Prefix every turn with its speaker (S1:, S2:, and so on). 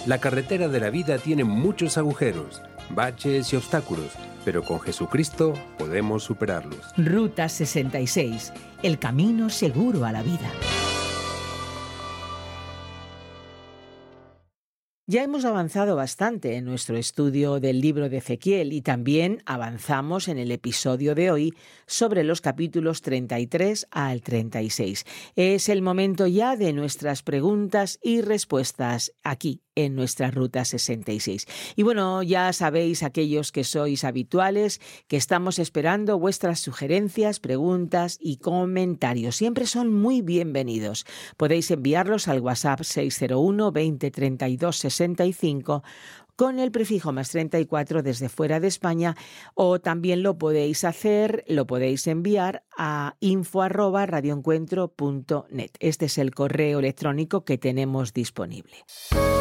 S1: La carretera de la vida tiene muchos agujeros, baches y obstáculos, pero con Jesucristo podemos superarlos.
S2: Ruta 66, el camino seguro a la vida. Ya hemos avanzado bastante en nuestro estudio del libro de Ezequiel y también avanzamos en el episodio de hoy sobre los capítulos 33 al 36. Es el momento ya de nuestras preguntas y respuestas aquí en nuestra Ruta 66. Y bueno, ya sabéis, aquellos que sois habituales, que estamos esperando vuestras sugerencias, preguntas y comentarios. Siempre son muy bienvenidos. Podéis enviarlos al WhatsApp 601 20 32 65 con el prefijo más 34 desde fuera de España, o también lo podéis enviar a info@radioencuentro.net. Este es el correo electrónico que tenemos disponible.